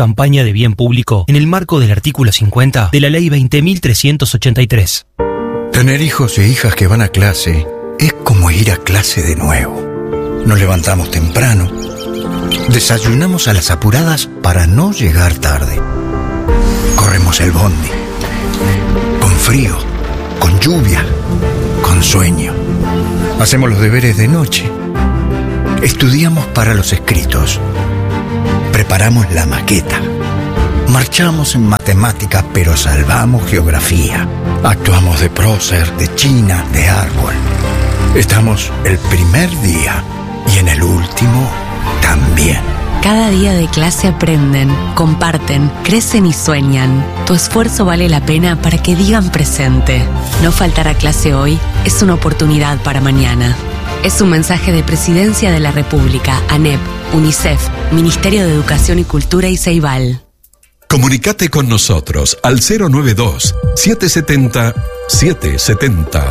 campaña de bien público en el marco del artículo 50 de la Ley 20.383. Tener hijos e hijas que van a clase es como ir a clase de nuevo. Nos levantamos temprano, desayunamos a las apuradas para no llegar tarde. Corremos el bondi, con frío, con lluvia, con sueño. Hacemos los deberes de noche. Estudiamos para los escritos. Preparamos la maqueta. Marchamos en matemáticas, pero salvamos geografía. Actuamos de prócer, de china, de árbol. Estamos el primer día y en el último también. Cada día de clase aprenden, comparten, crecen y sueñan. Tu esfuerzo vale la pena para que digan presente. No faltar a clase hoy es una oportunidad para mañana. Es un mensaje de Presidencia de la República, ANEP, UNICEF, Ministerio de Educación y Cultura y Ceibal. Comunicate con nosotros al 092-770-770.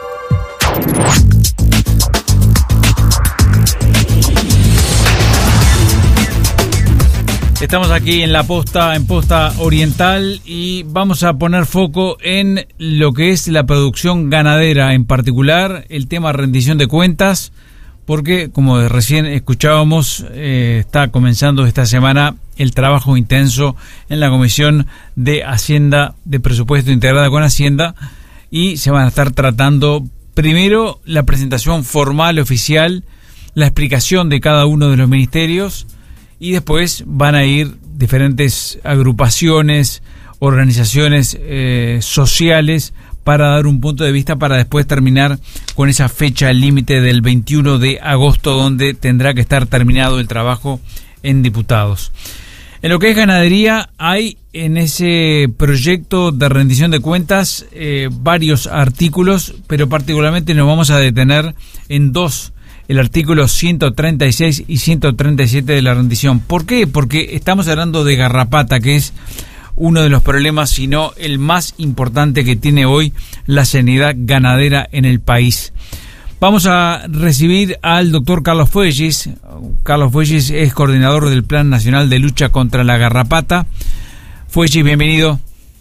Estamos aquí en Posta Oriental, y vamos a poner foco en lo que es la producción ganadera, en particular el tema rendición de cuentas, porque como recién escuchábamos, está comenzando esta semana el trabajo intenso en la Comisión de Hacienda, de Presupuesto integrada con Hacienda, y se van a estar tratando primero la presentación formal, oficial, la explicación de cada uno de los ministerios, y después van a ir diferentes agrupaciones, organizaciones sociales, para dar un punto de vista, para después terminar con esa fecha límite del 21 de agosto, donde tendrá que estar terminado el trabajo en diputados. En lo que es ganadería, hay en ese proyecto de rendición de cuentas varios artículos, pero particularmente nos vamos a detener en dos: el artículo 136 y 137 de la rendición. ¿Por qué? Porque estamos hablando de garrapata, que es uno de los problemas, si no el más importante que tiene hoy la sanidad ganadera en el país. Vamos a recibir al doctor Carlos Fuegis. Carlos Fuegis es coordinador del Plan Nacional de Lucha contra la Garrapata. Fuegis, bienvenido.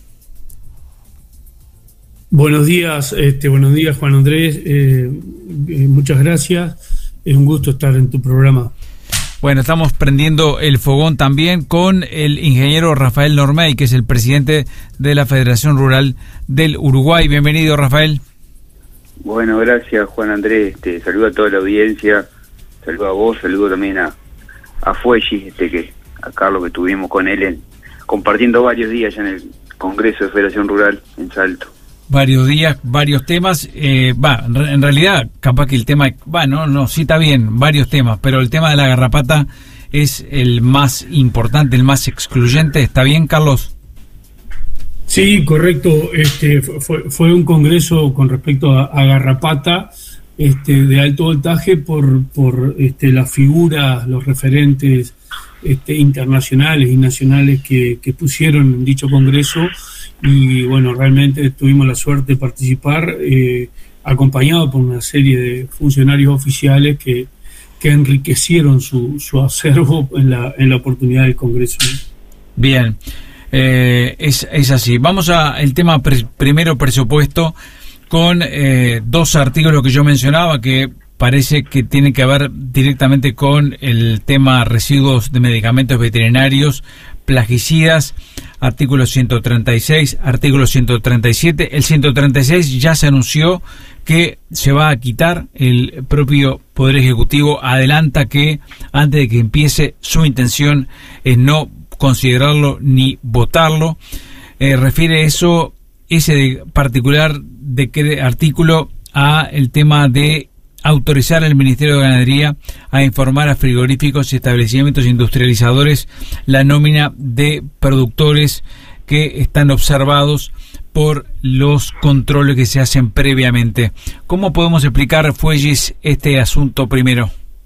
Buenos días, Juan Andrés. Muchas gracias. Es un gusto estar en tu programa. Bueno, estamos prendiendo el fogón también con el ingeniero Rafael Normey, que es el presidente de la Federación Rural del Uruguay. Bienvenido, Rafael. Bueno, gracias, Juan Andrés. Saludo a toda la audiencia, saludo a vos, saludo también a Fuegis, a Carlos, que estuvimos con él compartiendo varios días ya en el Congreso de Federación Rural en Salto. Varios días, varios temas. En realidad, capaz que el tema, sí está bien, varios temas, pero el tema de la garrapata es el más importante, el más excluyente. ¿Está bien, Carlos? Sí, correcto. Fue un congreso con respecto a garrapata, de alto voltaje por las figuras, los referentes internacionales y nacionales que pusieron en dicho congreso. Y bueno, realmente tuvimos la suerte de participar, acompañado por una serie de funcionarios oficiales que enriquecieron su acervo en la oportunidad del Congreso. Bien, es así. Vamos a el tema primero, presupuesto, con dos artículos que yo mencionaba que parece que tienen que ver directamente con el tema residuos de medicamentos veterinarios, plaguicidas, artículo 136, artículo 137. El 136 ya se anunció que se va a quitar. El propio Poder Ejecutivo adelanta que antes de que empiece, su intención es no considerarlo ni votarlo. Refiere eso, ese particular artículo, a el tema de autorizar al Ministerio de Ganadería a informar a frigoríficos y establecimientos industrializadores la nómina de productores que están observados por los controles que se hacen previamente. ¿Cómo podemos explicar, Fuegis, este asunto primero?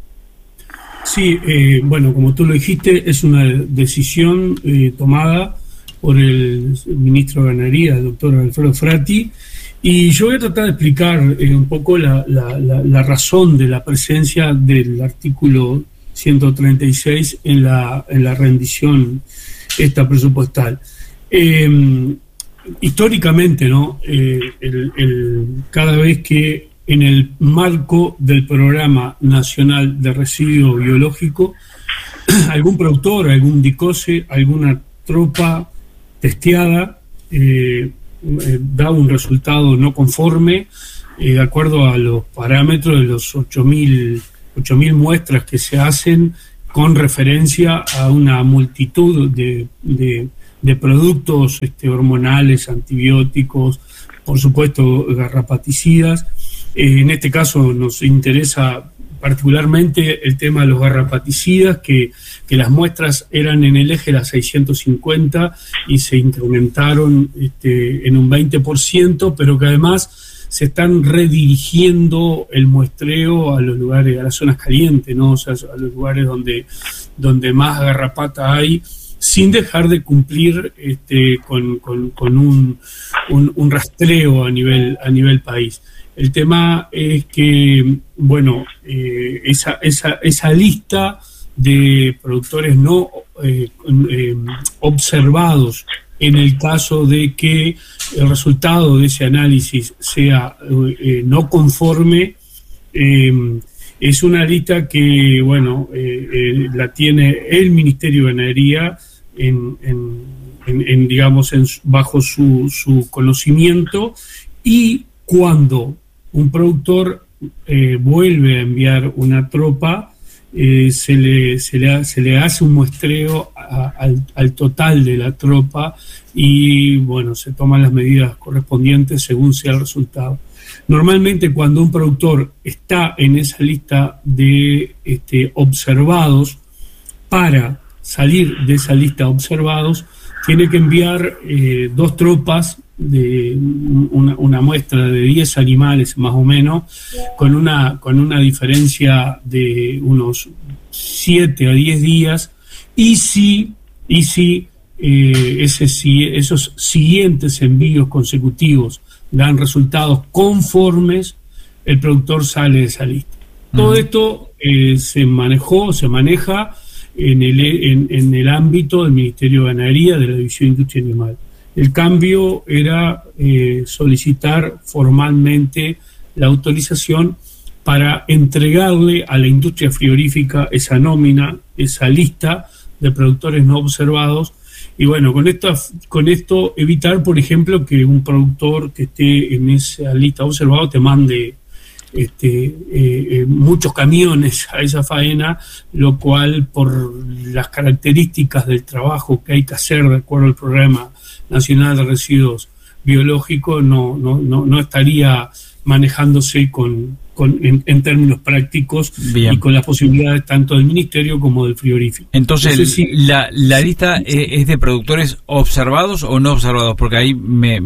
Sí, como tú lo dijiste, es una decisión tomada por el ministro de Ganadería, el doctor Alfredo Frati. Y yo voy a tratar de explicar un poco la razón de la presencia del artículo 136 en la rendición esta presupuestal. Históricamente, ¿no? Cada vez que en el marco del Programa Nacional de Residuo Biológico, algún productor, algún DICOSE, alguna tropa testeada da un resultado no conforme, de acuerdo a los parámetros de los 8.000 muestras que se hacen con referencia a una multitud de productos hormonales, antibióticos, por supuesto garrapaticidas. En este caso nos interesa particularmente el tema de los garrapaticidas, que las muestras eran en el eje de las 650 y se incrementaron en un 20%, pero que además se están redirigiendo el muestreo a los lugares, a las zonas calientes, ¿no? O sea, a los lugares donde más garrapata hay, sin dejar de cumplir con un rastreo a nivel país. El tema es que, bueno, esa lista de productores no observados, en el caso de que el resultado de ese análisis sea no conforme, es una lista que, bueno, la tiene el Ministerio de Ganadería bajo su conocimiento, y cuando un productor vuelve a enviar una tropa, se le hace un muestreo al total de la tropa y, bueno, se toman las medidas correspondientes según sea el resultado. Normalmente, cuando un productor está en esa lista de observados, para salir de esa lista de observados, tiene que enviar 2 tropas de una muestra de 10 animales más o menos, con una diferencia de unos 7 a 10 días, y si esos siguientes envíos consecutivos dan resultados conformes, el productor sale de esa lista. Todo esto se maneja en el ámbito del Ministerio de Ganadería, de la División de Industria Animal. El cambio era solicitar formalmente la autorización para entregarle a la industria frigorífica esa nómina, esa lista de productores no observados, y bueno, con esto evitar, por ejemplo, que un productor que esté en esa lista observado te mande muchos camiones a esa faena, lo cual, por las características del trabajo que hay que hacer de acuerdo al Programa Nacional de Residuos Biológicos, no estaría manejándose en términos prácticos. Bien. Y con las posibilidades tanto del Ministerio como del frigorífico. Entonces, ¿la lista es de productores observados o no observados? Porque ahí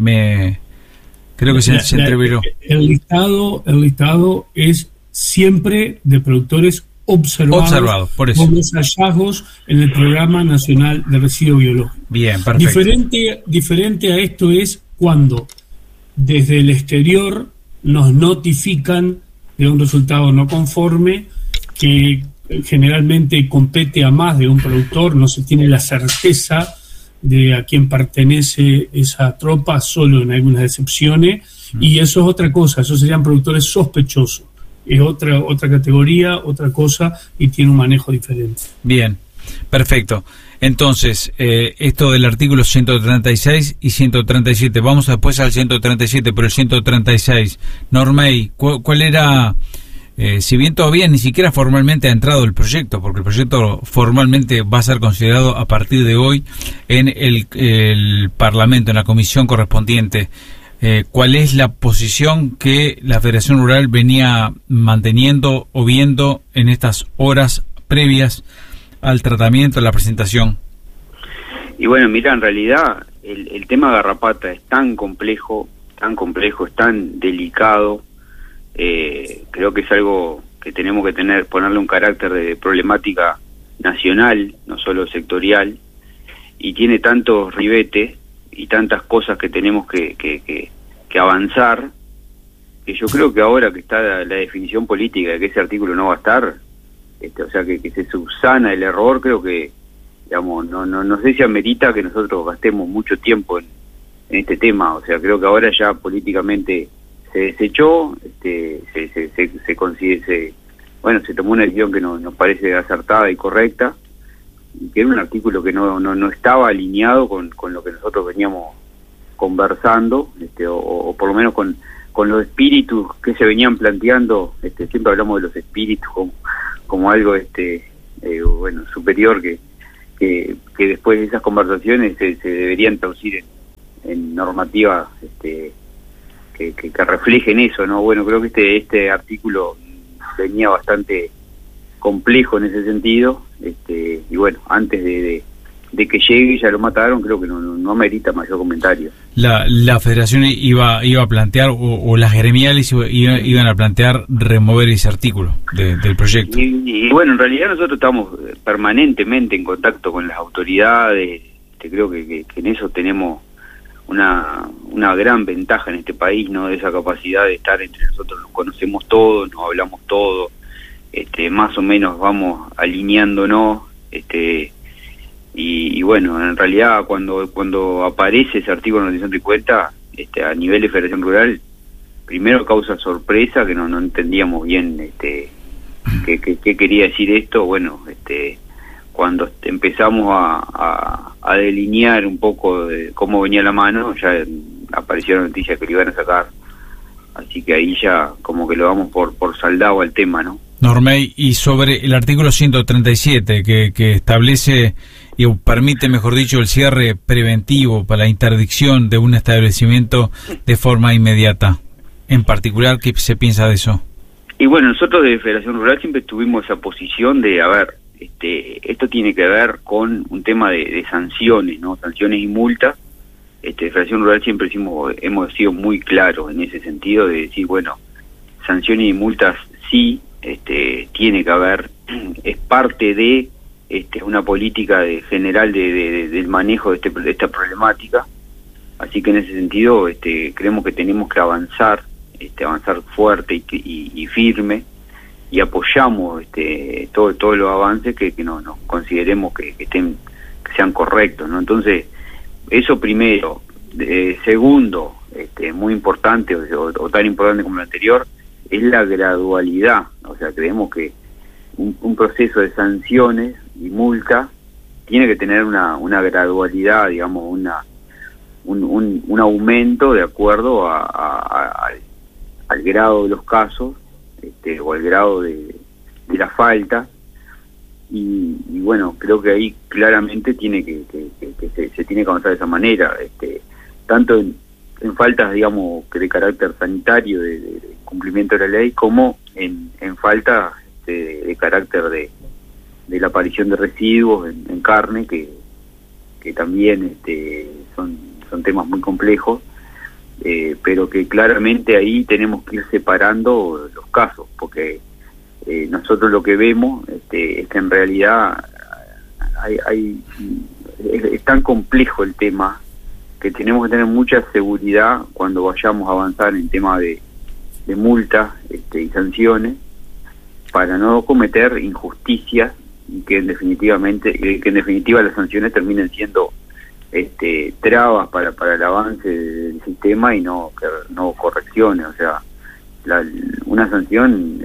creo que se entreveró. El listado es siempre de productores observados por eso, con los hallazgos en el Programa Nacional de Residuos Biológicos. Bien, perfecto. Diferente a esto es cuando desde el exterior nos notifican de un resultado no conforme, que generalmente compete a más de un productor, no se tiene la certeza de a quién pertenece esa tropa, solo en algunas excepciones, y eso es otra cosa, eso serían productores sospechosos, es otra categoría, otra cosa, y tiene un manejo diferente. Bien, perfecto. Entonces, esto del artículo 136 y 137, vamos después al 137, pero el 136, Normey, ¿cuál era? Si bien todavía ni siquiera formalmente ha entrado el proyecto, porque el proyecto formalmente va a ser considerado a partir de hoy en el Parlamento, en la comisión correspondiente, ¿cuál es la posición que la Federación Rural venía manteniendo o viendo en estas horas previas al tratamiento, a la presentación? Y bueno, mira, en realidad el tema garrapata es tan complejo, es tan delicado. Creo que es algo que tenemos que ponerle un carácter de problemática nacional, no solo sectorial, y tiene tantos ribetes y tantas cosas que tenemos que avanzar, que yo creo que ahora que está la definición política de que ese artículo no va a estar, o sea que se subsana el error, creo que digamos, no sé si amerita que nosotros gastemos mucho tiempo en este tema. O sea, creo que ahora ya políticamente se desechó, se tomó una decisión que nos parece acertada y correcta, y que era un artículo que no estaba alineado con lo que nosotros veníamos conversando, o por lo menos con los espíritus que se venían planteando. Siempre hablamos de los espíritus como algo superior, que después de esas conversaciones se deberían traducir en normativa que reflejen eso, ¿no? Bueno, creo que este artículo venía bastante complejo en ese sentido, y bueno, antes de que llegue ya lo mataron. Creo que no amerita mayor comentario. La federación iba a plantear, o las gremiales iban a plantear remover ese artículo del proyecto. Y bueno, en realidad nosotros estamos permanentemente en contacto con las autoridades. Creo que en eso tenemos una gran ventaja en este país, ¿no? De esa capacidad de estar entre nosotros, nos conocemos todos, nos hablamos todos, más o menos vamos alineándonos, y bueno, en realidad cuando aparece ese artículo en la rendición de cuentas, a nivel de Federación Rural, primero causa sorpresa, que no entendíamos bien qué quería decir esto. Bueno, cuando empezamos a delinear un poco de cómo venía la mano, ya aparecieron noticias que lo iban a sacar, así que ahí ya como que lo damos por saldado al tema, ¿no? Normey, y sobre el artículo 137 que establece y permite, mejor dicho, el cierre preventivo para la interdicción de un establecimiento de forma inmediata, en particular, ¿qué se piensa de eso? Y bueno, nosotros de Federación Rural siempre tuvimos esa posición de, esto tiene que ver con un tema de sanciones, ¿no? Sanciones y multas. Federación Rural siempre hemos sido muy claros en ese sentido, de decir, bueno, sanciones y multas sí, tiene que haber, es parte de una política general del manejo de esta problemática. Así que en ese sentido creemos que tenemos que avanzar fuerte y firme, y apoyamos todos los avances que nos consideremos que sean correctos, ¿no? Entonces, eso primero. Segundo, muy importante, o tan importante como lo anterior, es la gradualidad. O sea, creemos que un proceso de sanciones y multa tiene que tener una gradualidad, digamos, un aumento de acuerdo al grado de los casos, o al grado de la falta. Y bueno, creo que ahí claramente tiene que se tiene que avanzar de esa manera, tanto en faltas, digamos, de carácter sanitario, de cumplimiento de la ley, como en faltas de carácter de la aparición de residuos en carne, que también son temas muy complejos, pero que claramente ahí tenemos que ir separando los casos, porque nosotros lo que vemos es que en realidad es tan complejo el tema, que tenemos que tener mucha seguridad cuando vayamos a avanzar en tema de multas y sanciones, para no cometer injusticias, y que en definitiva las sanciones terminen siendo trabas para el avance del sistema, y no correcciones. O sea, una sanción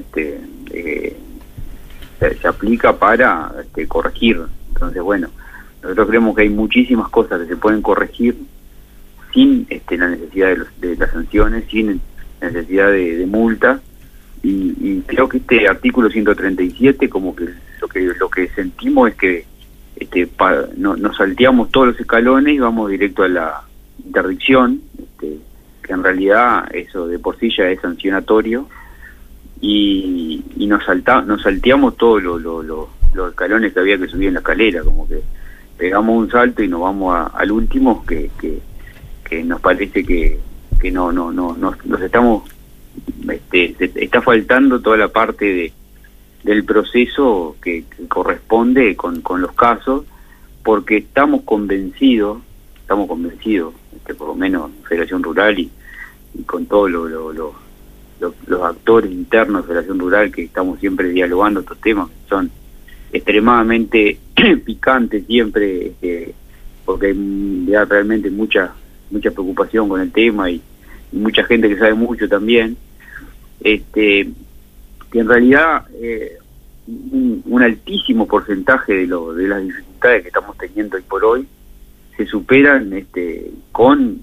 se aplica para corregir. Entonces, bueno, nosotros creemos que hay muchísimas cosas que se pueden corregir sin la necesidad de las sanciones, sin necesidad de multas, y creo que este artículo 137, como que lo que sentimos es que nos salteamos todos los escalones y vamos directo a la interdicción, que en realidad eso de por sí ya es sancionatorio, y nos salteamos todos los escalones que había que subir en la escalera, como que pegamos un salto y nos vamos al último, que nos parece que nos estamos está faltando toda la parte del proceso que corresponde con los casos, porque estamos convencidos, por lo menos Federación Rural y con todos los actores internos de Federación Rural, que estamos siempre dialogando estos temas, que son extremadamente picante siempre, porque hay ya realmente mucha preocupación con el tema y mucha gente que sabe mucho también, que en realidad un altísimo porcentaje de las dificultades que estamos teniendo hoy por hoy se superan con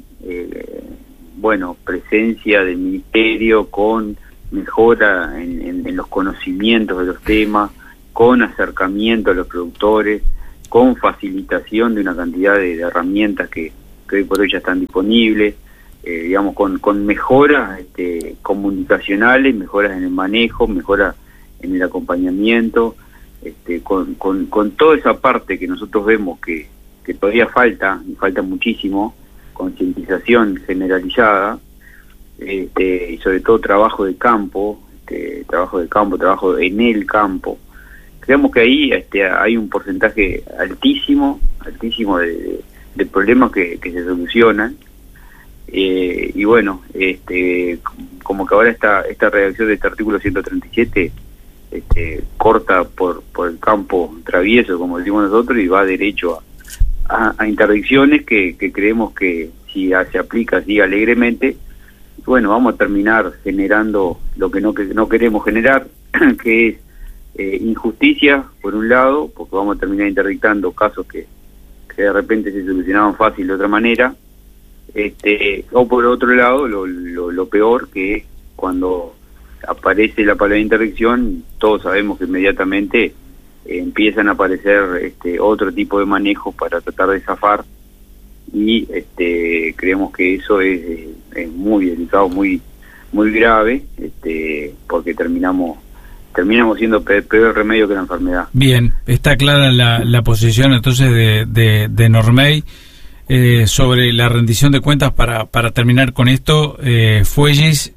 presencia del ministerio, con mejora en los conocimientos de los temas, con acercamiento a los productores, con facilitación de una cantidad de herramientas que hoy por hoy ya están disponibles, con mejoras comunicacionales, mejoras en el manejo, mejoras en el acompañamiento, con toda esa parte que nosotros vemos que todavía falta, y falta muchísimo, concientización generalizada, y sobre todo trabajo de campo, trabajo en el campo. Creemos que ahí hay un porcentaje altísimo de problemas que se solucionan, y bueno, como que ahora esta redacción de este artículo 137 corta por el campo travieso, como decimos nosotros, y va derecho a interdicciones que creemos que si se aplica así alegremente, bueno, vamos a terminar generando lo que no queremos generar, que es injusticia por un lado, porque vamos a terminar interdictando casos que de repente se solucionaban fácil de otra manera, o por otro lado lo peor, que es cuando aparece la palabra interdicción, todos sabemos que inmediatamente empiezan a aparecer otro tipo de manejos para tratar de zafar, y creemos que eso es muy delicado, muy grave, porque terminamos siendo peor remedio que la enfermedad. Bien, está clara la posición entonces de Normey sobre la rendición de cuentas. Para terminar con esto, Fuelles,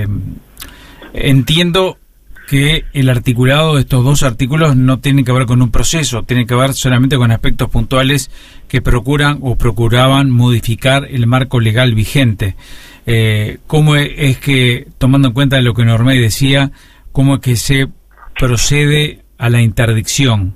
entiendo que el articulado de estos dos artículos no tiene que ver con un proceso, tiene que ver solamente con aspectos puntuales que procuran o procuraban modificar el marco legal vigente. ¿Cómo es que, tomando en cuenta lo que Normey decía, cómo es que se procede a la interdicción?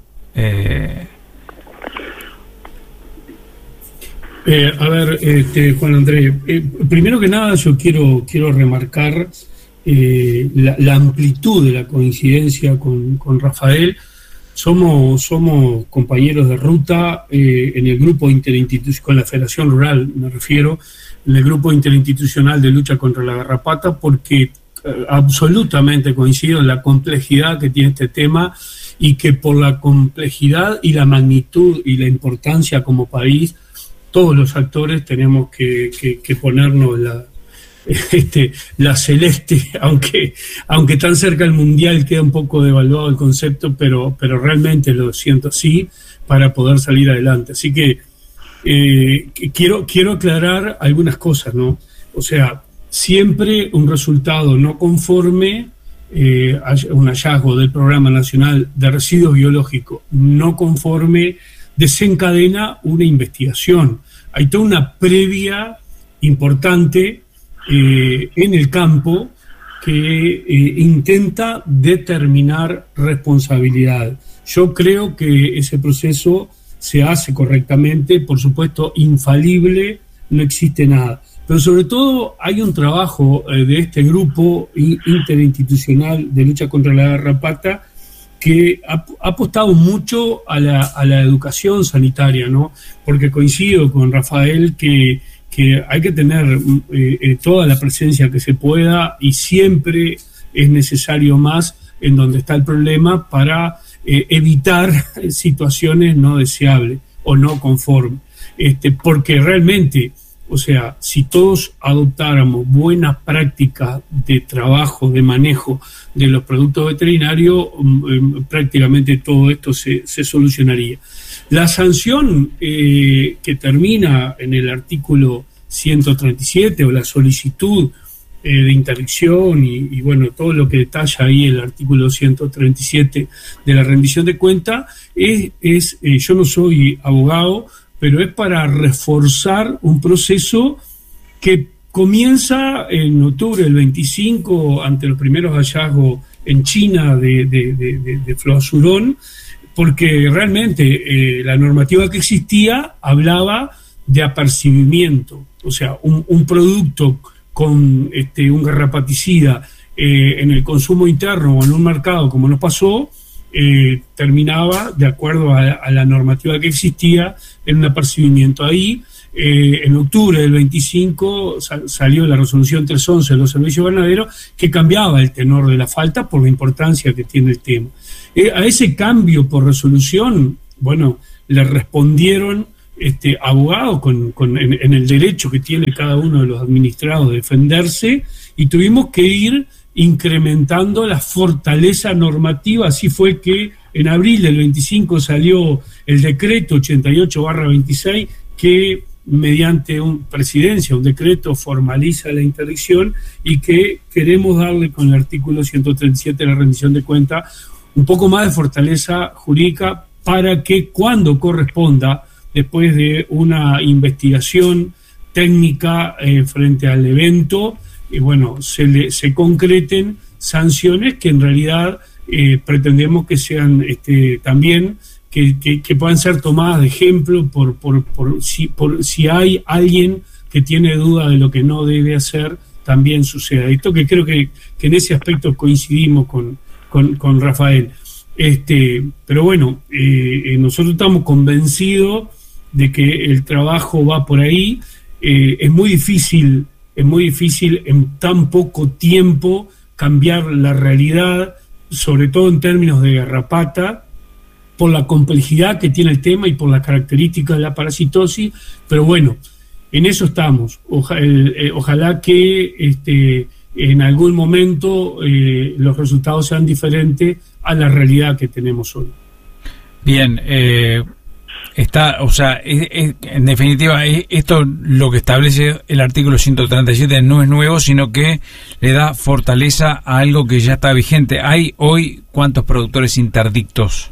Juan Andrés, primero que nada yo quiero remarcar la amplitud de la coincidencia con Rafael. Somos compañeros de ruta en el grupo interinstitucional, con la Federación Rural me refiero, en el grupo interinstitucional de lucha contra la garrapata, porque absolutamente coincido en la complejidad que tiene este tema, y que por la complejidad y la magnitud y la importancia como país, todos los actores tenemos que ponernos la celeste, aunque tan cerca del mundial queda un poco devaluado el concepto, pero realmente lo siento así, para poder salir adelante. Así que quiero aclarar algunas cosas, ¿no? O sea, siempre un resultado no conforme, un hallazgo del Programa Nacional de Residuos Biológicos no conforme, desencadena una investigación. Hay toda una previa importante en el campo que intenta determinar responsabilidad. Yo creo que ese proceso se hace correctamente, por supuesto infalible, no existe nada. Pero sobre todo hay un trabajo de este grupo interinstitucional de lucha contra la garrapata que ha apostado mucho a la educación sanitaria, ¿no? Porque coincido con Rafael que hay que tener toda la presencia que se pueda, y siempre es necesario más en donde está el problema para evitar situaciones no deseables o no conformes. Porque realmente, o sea, si todos adoptáramos buenas prácticas de trabajo, de manejo de los productos veterinarios, prácticamente todo esto se solucionaría. La sanción que termina en el artículo 137, o la solicitud de interdicción y bueno, todo lo que detalla ahí el artículo 137 de la rendición de cuenta, yo no soy abogado, pero es para reforzar un proceso que comienza en octubre del 25, ante los primeros hallazgos en China de fluazurón, porque realmente la normativa que existía hablaba de apercibimiento, o sea, un producto con un garrapaticida en el consumo interno o en un mercado como nos pasó, terminaba, de acuerdo a la normativa que existía, en un apercibimiento. Ahí, en octubre del 25, salió la resolución 311 de los servicios ganaderos, que cambiaba el tenor de la falta por la importancia que tiene el tema. A ese cambio por resolución, bueno, le respondieron abogados en el derecho que tiene cada uno de los administrados de defenderse, y tuvimos que ir incrementando la fortaleza normativa. Así fue que en abril del 25 salió el decreto 88/26, que mediante un decreto formaliza la interdicción, y que queremos darle con el artículo 137 de la rendición de cuentas un poco más de fortaleza jurídica, para que cuando corresponda, después de una investigación técnica frente al evento, se concreten sanciones que en realidad pretendemos que sean también que puedan ser tomadas de ejemplo por si hay alguien que tiene duda de lo que no debe hacer, también suceda. Esto que creo que en ese aspecto coincidimos con Rafael. Pero bueno, nosotros estamos convencidos de que el trabajo va por ahí. Es muy difícil en tan poco tiempo cambiar la realidad, sobre todo en términos de garrapata, por la complejidad que tiene el tema y por las características de la parasitosis, pero bueno, en eso estamos. Ojalá que en algún momento los resultados sean diferentes a la realidad que tenemos hoy. Bien, en definitiva, esto lo que establece el artículo 137 no es nuevo, sino que le da fortaleza a algo que ya está vigente. ¿Hay hoy cuántos productores interdictos?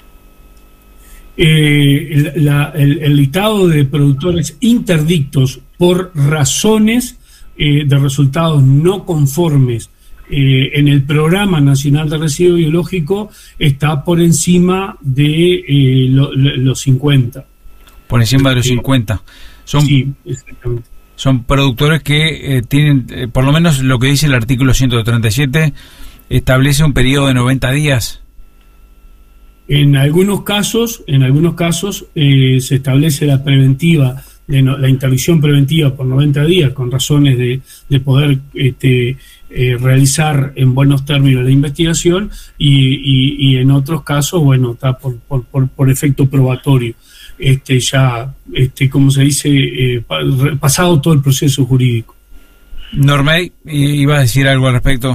El listado de productores interdictos por razones de resultados no conformes en el Programa Nacional de Residuos Biológicos está por encima de los 50. Por encima de los 50. Sí, exactamente. Son productores que tienen, por lo menos lo que dice el artículo 137, establece un periodo de 90 días. En algunos casos se establece la preventiva, la interdicción preventiva por 90 días, con razones de poder realizar en buenos términos la investigación, y en otros casos, bueno, está por efecto probatorio, como se dice, pasado todo el proceso jurídico. Normey, ¿iba a decir algo al respecto?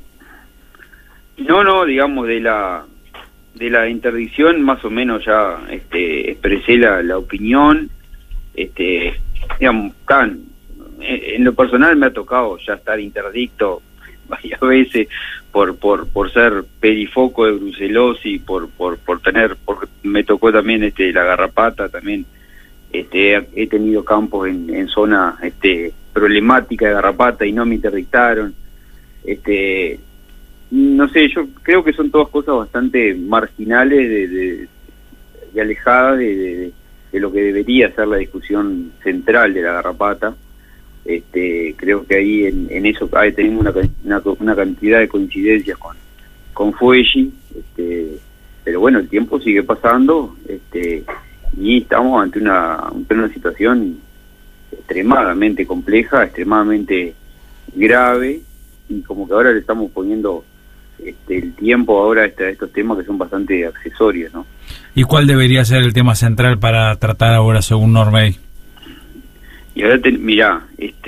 No, digamos, de la interdicción más o menos ya expresé la opinión. Digamos, en lo personal me ha tocado ya estar interdicto varias veces por ser perifoco de brucelosis, porque me tocó también la garrapata, también he tenido campos en zona problemática de garrapata y no me interdictaron. No sé, yo creo que son todas cosas bastante marginales y alejadas de lo que debería ser la discusión central de la garrapata. Creo que ahí en eso tenemos una cantidad de coincidencias con Fueggi, pero bueno, el tiempo sigue pasando, y estamos ante una situación extremadamente compleja, extremadamente grave, y como que ahora le estamos poniendo el tiempo ahora a estos temas que son bastante accesorios, ¿no? ¿Y cuál debería ser el tema central para tratar ahora, según Normey? Y ahora, mirá,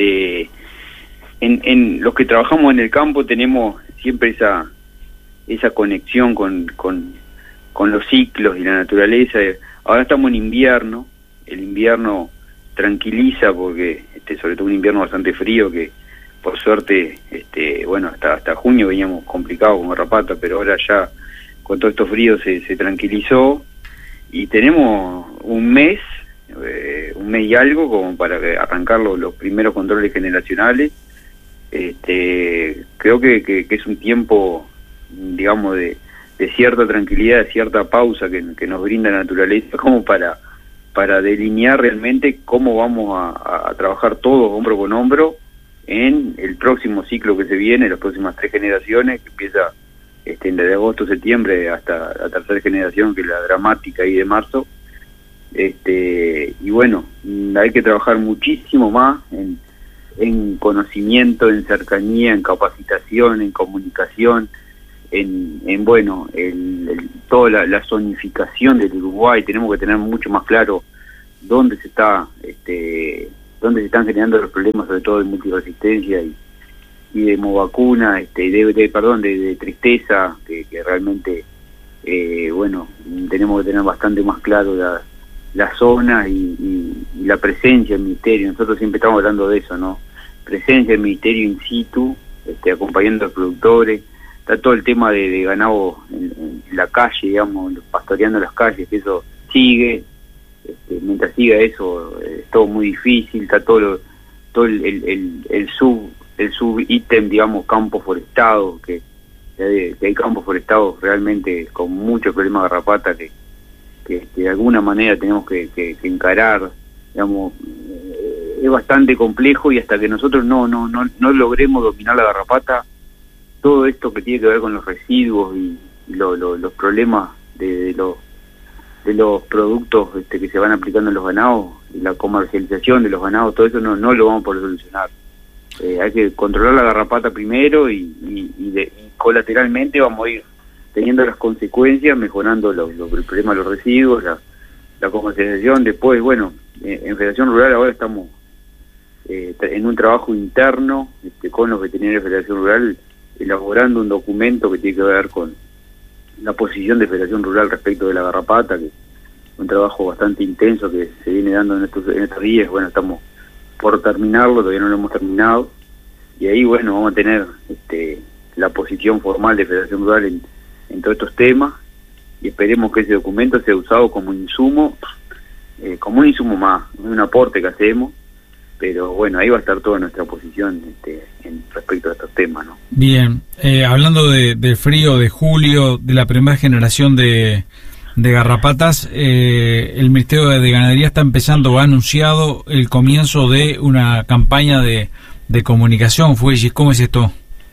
en los que trabajamos en el campo tenemos siempre esa conexión con los ciclos y la naturaleza. Ahora estamos en invierno, el invierno tranquiliza porque, sobre todo un invierno bastante frío que, por suerte, bueno, hasta junio veníamos complicados con garrapata, pero ahora ya con todo estos fríos se tranquilizó, y tenemos un mes y algo como para arrancar los primeros controles generacionales. Creo que es un tiempo, digamos, de cierta tranquilidad, de cierta pausa que nos brinda la naturaleza, como para delinear realmente cómo vamos a trabajar todos hombro con hombro en el próximo ciclo que se viene, las próximas 3 generaciones, que empieza de agosto, septiembre, hasta la tercera generación, que es la dramática ahí de marzo. Y bueno, hay que trabajar muchísimo más en conocimiento, en cercanía, en capacitación, en comunicación, en bueno, toda la zonificación del Uruguay. Tenemos que tener mucho más claro dónde se están generando los problemas, sobre todo de multiresistencia y de hemovacuna, de tristeza, que realmente bueno, tenemos que tener bastante más claro la zona y la presencia del ministerio. Nosotros siempre estamos hablando de eso, ¿no? Presencia del ministerio in situ, acompañando a los productores. Está todo el tema de ganado en la calle, digamos, pastoreando las calles, que eso sigue. Mientras siga eso, es todo muy difícil. Está todo el sub-ítem, digamos, campo forestado, que hay campos forestados realmente con muchos problemas de garrapata que de alguna manera tenemos que encarar, digamos. Es bastante complejo, y hasta que nosotros no logremos dominar la garrapata, todo esto que tiene que ver con los residuos y los problemas de los productos que se van aplicando en los ganados, y la comercialización de los ganados, todo eso no lo vamos a poder solucionar. Hay que controlar la garrapata primero, y colateralmente vamos a ir teniendo las consecuencias, mejorando el problema de los residuos, la comercialización. Después, bueno, en Federación Rural ahora estamos en un trabajo interno con los veterinarios de Federación Rural, elaborando un documento que tiene que ver con la posición de Federación Rural respecto de la garrapata, que es un trabajo bastante intenso que se viene dando en estos días. Bueno, estamos por terminarlo, todavía no lo hemos terminado, y ahí, bueno, vamos a tener la posición formal de Federación Rural en todos estos temas, y esperemos que ese documento sea usado como un insumo más, un aporte que hacemos, pero bueno, ahí va a estar toda nuestra posición respecto a estos temas, ¿no? Bien, hablando del frío de julio, de la primera generación de garrapatas, el Ministerio de Ganadería está empezando, ha anunciado el comienzo de una campaña de comunicación. Fuegis, ¿cómo es esto?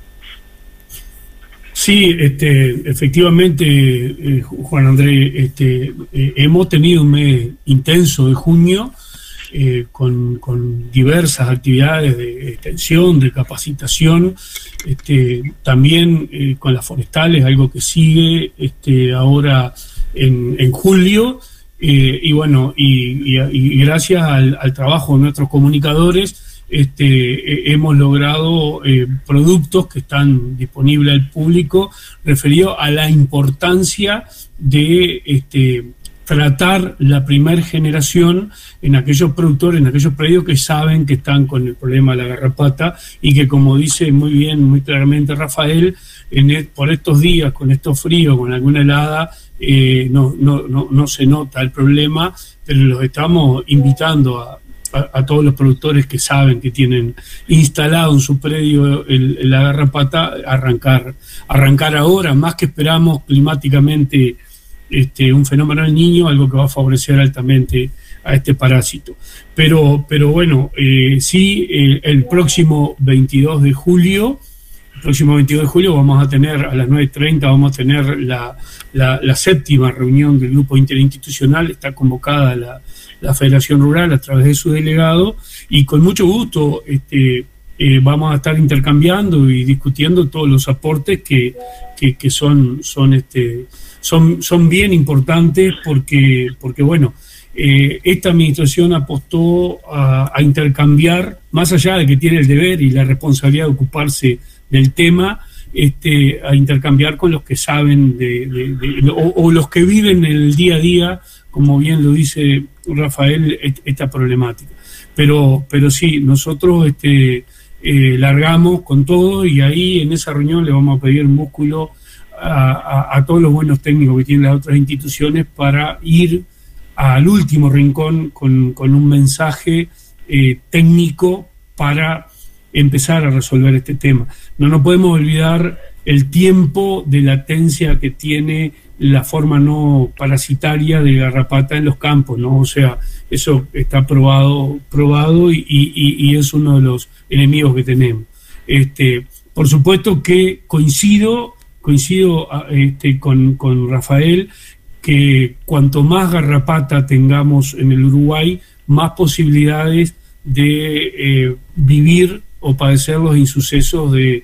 Sí, efectivamente, Juan Andrés, hemos tenido un mes intenso de junio, con diversas actividades de extensión, de capacitación, también con las forestales, algo que sigue ahora en julio, y bueno, y gracias al trabajo de nuestros comunicadores, hemos logrado productos que están disponibles al público, referido a la importancia de tratar la primera generación en aquellos productores, en aquellos predios que saben que están con el problema de la garrapata, y que, como dice muy bien, muy claramente Rafael, por estos días, con estos fríos, con alguna helada, no se nota el problema, pero los estamos invitando a todos los productores que saben que tienen instalado en su predio la garrapata, arrancar ahora, más que esperamos climáticamente un fenómeno del Niño, algo que va a favorecer altamente a este parásito. Pero bueno, sí, el próximo 22 de julio vamos a tener, a las 9:30, vamos a tener la séptima reunión del grupo interinstitucional. Está convocada la Federación Rural a través de su delegado, y con mucho gusto vamos a estar intercambiando y discutiendo todos los aportes que son bien importantes, porque bueno, esta administración apostó a intercambiar, más allá de que tiene el deber y la responsabilidad de ocuparse del tema, a intercambiar con los que saben o los que viven en el día a día, como bien lo dice Rafael, esta problemática. Pero sí, nosotros largamos con todo, y ahí en esa reunión le vamos a pedir músculo a todos los buenos técnicos que tienen las otras instituciones, para ir al último rincón con un mensaje técnico para empezar a resolver este tema. No nos podemos olvidar el tiempo de latencia que tiene la forma no parasitaria de garrapata en los campos, ¿no? O sea, eso está probado y es uno de los enemigos que tenemos. Por supuesto que coincido con Rafael, que cuanto más garrapata tengamos en el Uruguay, más posibilidades de vivir o padecer los insucesos de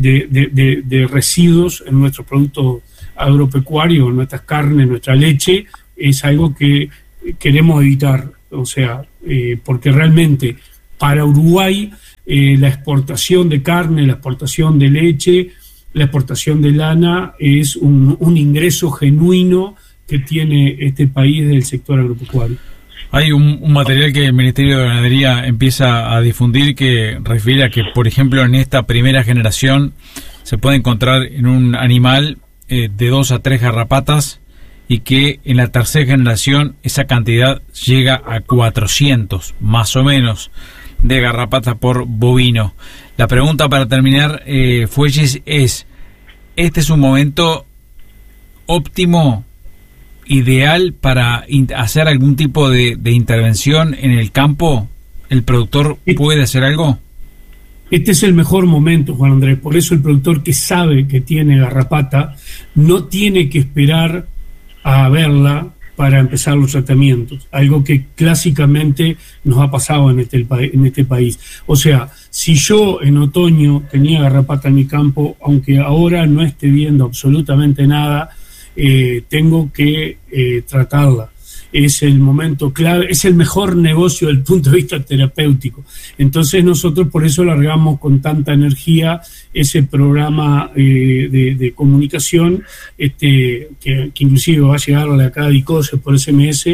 residuos en nuestros productos agropecuarios, en nuestras carnes, nuestra leche. Es algo que queremos evitar, o sea, porque realmente para Uruguay la exportación de carne, la exportación de leche, la exportación de lana es un ingreso genuino que tiene este país del sector agropecuario. Hay un material que el Ministerio de Ganadería empieza a difundir que refiere a que, por ejemplo, en esta primera generación se puede encontrar en un animal de 2 a 3 garrapatas, y que en la tercera generación esa cantidad llega a 400, más o menos, de garrapatas por bovino. La pregunta para terminar, Fuelles, es: ¿este es un momento óptimo, ideal para hacer algún tipo de intervención en el campo? ¿El productor puede hacer algo? Este es el mejor momento, Juan Andrés. Por eso el productor que sabe que tiene garrapata no tiene que esperar a verla para empezar los tratamientos, algo que clásicamente nos ha pasado en este país. O sea, si yo en otoño tenía garrapata en mi campo, aunque ahora no esté viendo absolutamente nada, tengo que tratarla. Es el momento clave, es el mejor negocio desde el punto de vista terapéutico. Entonces nosotros por eso largamos con tanta energía ese programa de comunicación, que inclusive va a llegar a cada Dicose por SMS,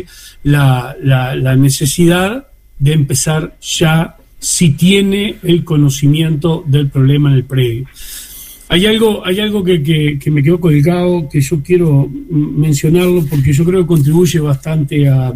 la necesidad de empezar ya, si tiene el conocimiento del problema en el predio. Hay algo que me quedó colgado, que yo quiero mencionarlo porque yo creo que contribuye bastante a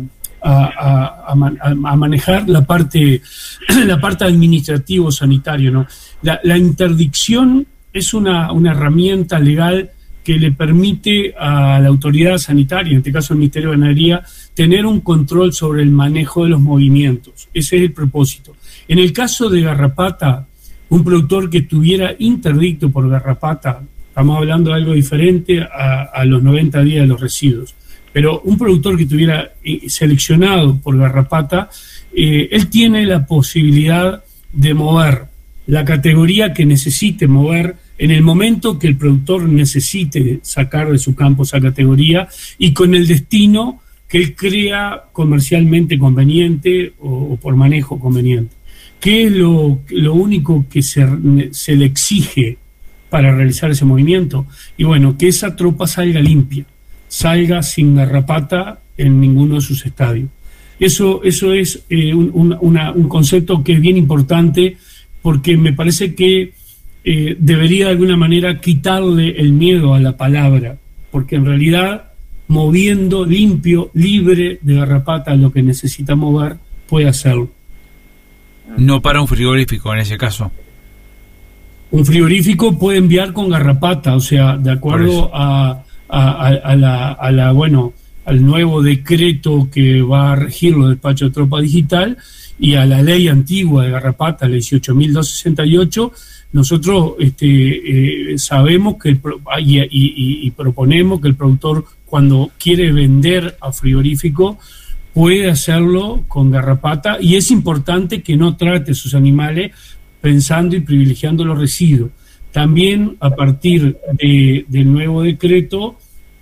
manejar la parte administrativo-sanitario, ¿no? La interdicción es una herramienta legal que le permite a la autoridad sanitaria, en este caso el Ministerio de Ganadería, tener un control sobre el manejo de los movimientos. Ese es el propósito. En el caso de garrapata, un productor que estuviera interdicto por garrapata, estamos hablando de algo diferente a los 90 días de los residuos, pero un productor que estuviera seleccionado por garrapata, él tiene la posibilidad de mover la categoría que necesite mover en el momento que el productor necesite sacar de su campo esa categoría y con el destino que él crea comercialmente conveniente o por manejo conveniente. ¿Qué es lo único que se le exige para realizar ese movimiento? Y bueno, que esa tropa salga limpia, salga sin garrapata en ninguno de sus estadios. Eso es un concepto que es bien importante, porque me parece que debería de alguna manera quitarle el miedo a la palabra, porque en realidad moviendo limpio, libre de garrapata lo que necesita mover, puede hacerlo. No para un frigorífico en ese caso. Un frigorífico puede enviar con garrapata, o sea, de acuerdo al nuevo decreto que va a regir los despachos de tropa digital y a la ley antigua de garrapata, la 18.268, nosotros sabemos que y proponemos que el productor, cuando quiere vender a frigorífico, puede hacerlo con garrapata, y es importante que no trate sus animales pensando y privilegiando los residuos. También a partir del nuevo decreto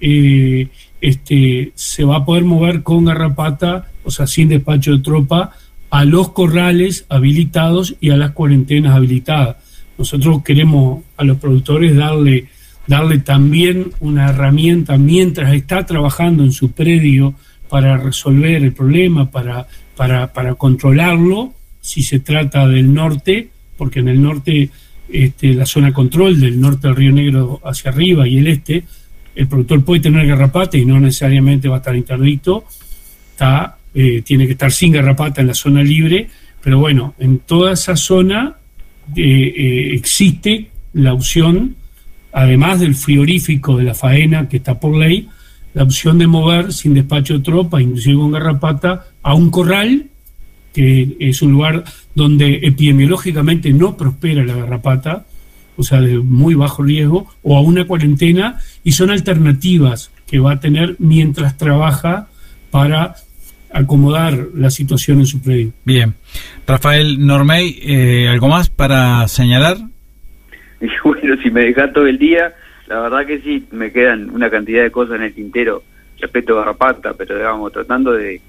se va a poder mover con garrapata, o sea, sin despacho de tropa, a los corrales habilitados y a las cuarentenas habilitadas. Nosotros queremos a los productores darle también una herramienta mientras está trabajando en su predio para resolver el problema, para controlarlo, si se trata del norte, porque en el norte, la zona control del norte del Río Negro hacia arriba y el este, el productor puede tener garrapata y no necesariamente va a estar interdicto, tiene que estar sin garrapata en la zona libre, pero bueno, en toda esa zona existe la opción además del frigorífico de la faena que está por ley, la opción de mover sin despacho de tropas, inclusive con garrapata, a un corral, que es un lugar donde epidemiológicamente no prospera la garrapata, o sea, de muy bajo riesgo, o a una cuarentena, y son alternativas que va a tener mientras trabaja para acomodar la situación en su predio. Bien. Rafael Normey, ¿algo más para señalar? Y bueno, si me dejas todo el día, la verdad que sí, me quedan una cantidad de cosas en el tintero respecto a garrapata, pero digamos, tratando de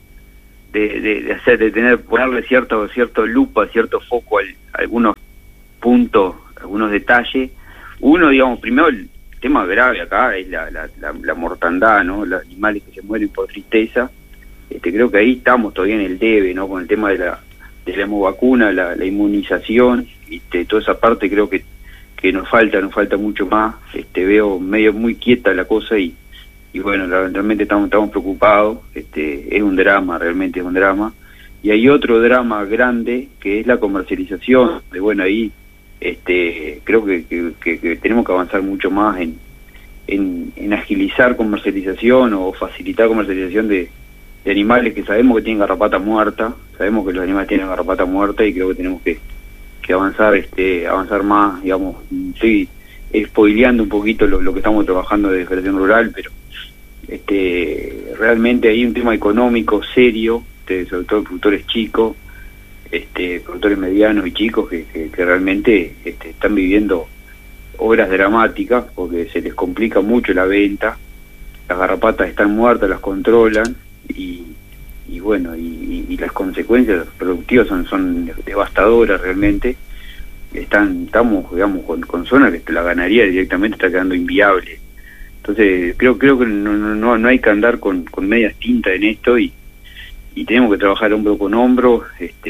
ponerle cierto lupa, cierto foco a algunos puntos, algunos detalles. Uno, digamos, primero el tema grave acá es la mortandad, ¿no? Los animales que se mueren por tristeza. Creo que ahí estamos todavía en el debe, ¿no? Con el tema de la hemovacuna, la inmunización, toda esa parte creo que nos falta mucho más. Veo medio muy quieta la cosa y bueno, realmente estamos preocupados. Es un drama, realmente es un drama. Y hay otro drama grande que es la comercialización. Bueno, ahí creo que tenemos que avanzar mucho más en agilizar comercialización o facilitar comercialización de animales que sabemos que tienen garrapata muerta. Sabemos que los animales tienen garrapata muerta y creo que tenemos que avanzar más, digamos. Estoy spoileando un poquito lo que estamos trabajando de Federación Rural, pero realmente hay un tema económico serio, sobre todo productores chicos, productores medianos y chicos que realmente están viviendo horas dramáticas porque se les complica mucho la venta. Las garrapatas están muertas, las controlan y bueno, y las consecuencias productivas son devastadoras realmente. Estamos digamos con zonas que la ganadería directamente está quedando inviable. Entonces creo que no hay que andar con medias tintas en esto y tenemos que trabajar hombro con hombro,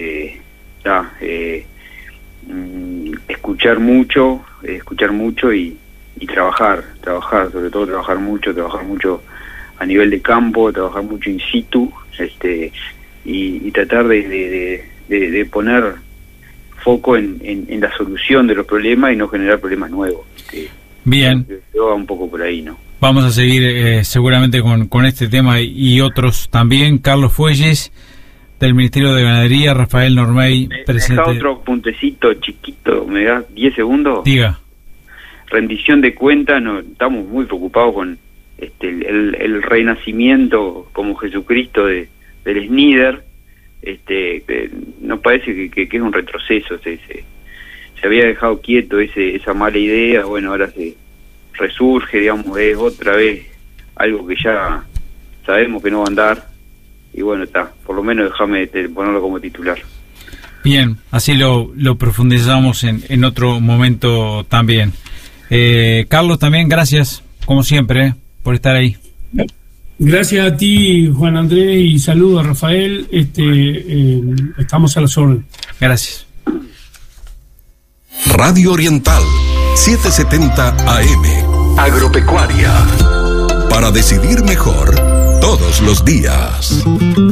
escuchar mucho y trabajar, sobre todo trabajar mucho a nivel de campo, trabajar mucho in situ, y tratar de poner foco en la solución de los problemas y no generar problemas nuevos. Bien. Yo va un poco por ahí, ¿no? Vamos a seguir seguramente con este tema y otros también. Carlos Fuelles, del Ministerio de Ganadería. Rafael Normey, presidente. Me otro puntecito chiquito, ¿me das 10 segundos? Diga. Rendición de cuentas, estamos muy preocupados con el renacimiento como Jesucristo del SNIDER. Nos parece que es un retroceso. Se había dejado quieto esa mala idea. Bueno, ahora se resurge, digamos, es otra vez algo que ya sabemos que no va a andar. Y bueno, por lo menos déjame ponerlo como titular. Bien, así lo profundizamos en otro momento también. Carlos, también gracias, como siempre, por estar ahí. Gracias a ti, Juan Andrés, y saludos a Rafael. Estamos a las órdenes. Gracias. Radio Oriental, 770 AM. Agropecuaria. Para decidir mejor todos los días.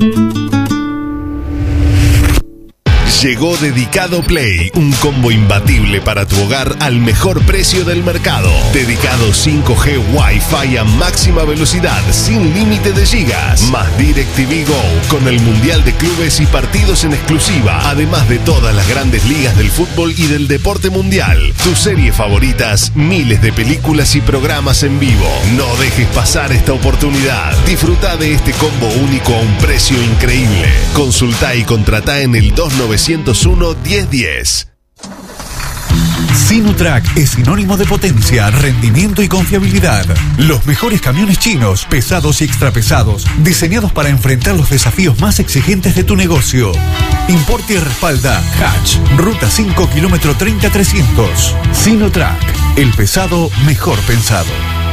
Llegó Dedicado Play, un combo imbatible para tu hogar al mejor precio del mercado. Dedicado 5G Wi-Fi a máxima velocidad, sin límite de gigas. Más DirecTV Go, con el Mundial de Clubes y partidos en exclusiva. Además de todas las grandes ligas del fútbol y del deporte mundial. Tus series favoritas, miles de películas y programas en vivo. No dejes pasar esta oportunidad. Disfruta de este combo único a un precio increíble. Consulta y contrata en el 2901-1010. Sinotrack es sinónimo de potencia, rendimiento y confiabilidad. Los mejores camiones chinos, pesados y extrapesados, diseñados para enfrentar los desafíos más exigentes de tu negocio. Importa y respalda Hatch, Ruta 5, kilómetro 30-300. Sinotrack, el pesado mejor pensado.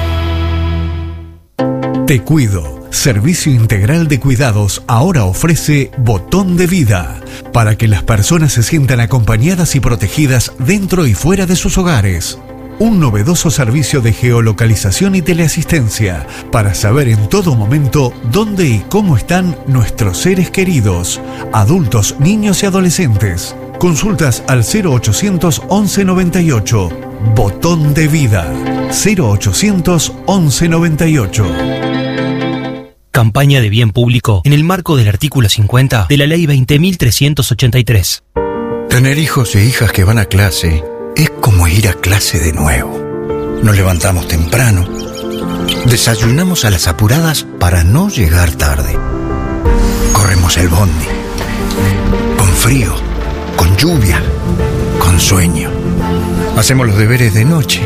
Te Cuido. Servicio Integral de Cuidados ahora ofrece Botón de Vida, para que las personas se sientan acompañadas y protegidas dentro y fuera de sus hogares. Un novedoso servicio de geolocalización y teleasistencia para saber en todo momento dónde y cómo están nuestros seres queridos, adultos, niños y adolescentes. Consultas al 0800 1198. Botón de Vida. 0800 1198. Campaña de bien público en el marco del artículo 50 de la Ley 20.383. Tener hijos e hijas que van a clase es como ir a clase de nuevo. Nos levantamos temprano, desayunamos a las apuradas para no llegar tarde. Corremos el bondi, con frío, con lluvia, con sueño. Hacemos los deberes de noche.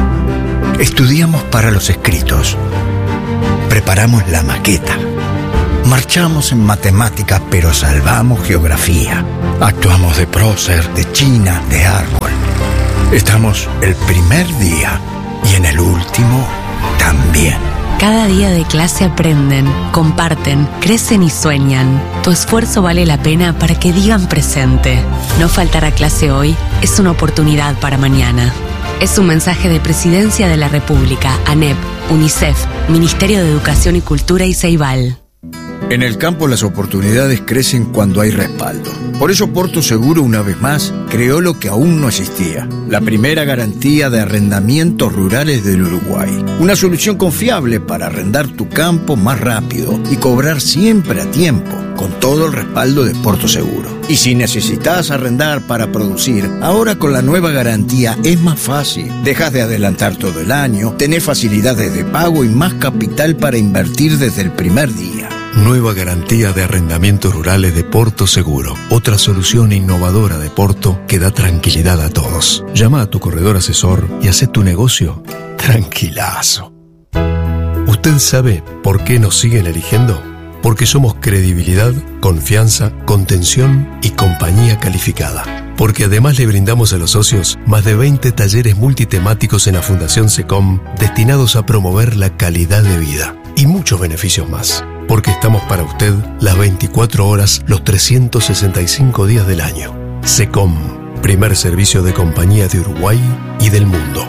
Estudiamos para los escritos. Preparamos la maqueta. Marchamos en matemáticas, pero salvamos geografía. Actuamos de prócer, de china, de árbol. Estamos el primer día y en el último también. Cada día de clase aprenden, comparten, crecen y sueñan. Tu esfuerzo vale la pena para que digan presente. No faltar a clase hoy es una oportunidad para mañana. Es un mensaje de Presidencia de la República, ANEP, UNICEF, Ministerio de Educación y Cultura y Ceibal. En el campo las oportunidades crecen cuando hay respaldo. Por eso Porto Seguro, una vez más, creó lo que aún no existía: la primera garantía de arrendamientos rurales del Uruguay. Una solución confiable para arrendar tu campo más rápido y cobrar siempre a tiempo, con todo el respaldo de Porto Seguro. Y si necesitas arrendar para producir, ahora con la nueva garantía es más fácil. Dejas de adelantar todo el año, tenés facilidades de pago y más capital para invertir desde el primer día. Nueva garantía de arrendamientos rurales de Porto Seguro. Otra solución innovadora de Porto que da tranquilidad a todos. Llama a tu corredor asesor y haz tu negocio tranquilazo. ¿Usted sabe por qué nos siguen eligiendo? Porque somos credibilidad, confianza, contención y compañía calificada. Porque además le brindamos a los socios más de 20 talleres multitemáticos en la Fundación SECOM destinados a promover la calidad de vida. Y muchos beneficios más. Porque estamos para usted las 24 horas, los 365 días del año. SECOM, primer servicio de compañía de Uruguay y del mundo.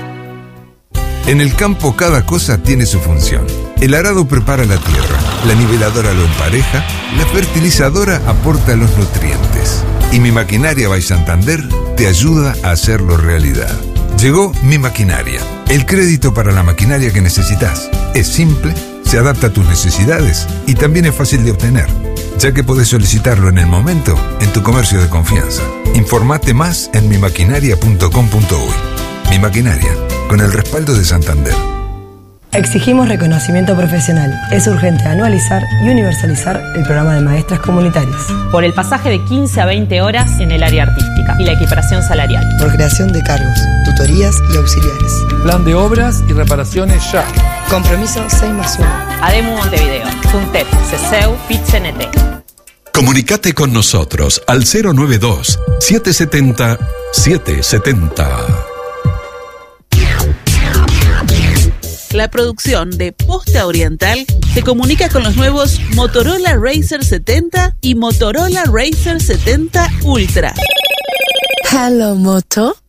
En el campo cada cosa tiene su función. El arado prepara la tierra, la niveladora lo empareja, la fertilizadora aporta los nutrientes. Y Mi Maquinaria by Santander te ayuda a hacerlo realidad. Llegó Mi Maquinaria, el crédito para la maquinaria que necesitas. Es simple, se adapta a tus necesidades y también es fácil de obtener, ya que podés solicitarlo en el momento en tu comercio de confianza. Informate más en mimaquinaria.com.uy. Mi Maquinaria, con el respaldo de Santander. Exigimos reconocimiento profesional. Es urgente anualizar y universalizar el programa de maestras comunitarias. Por el pasaje de 15 a 20 horas en el área artística y la equiparación salarial. Por creación de cargos, tutorías y auxiliares. Plan de obras y reparaciones ya. Compromiso 6+1. ADEMU Montevideo, FUNTEP, CESEU, PIT-CNT. Comunicate con nosotros al 092 770 770. La producción de Posta Oriental se comunica con los nuevos Motorola Razr 70 y Motorola Razr 70 Ultra. Hello, Moto.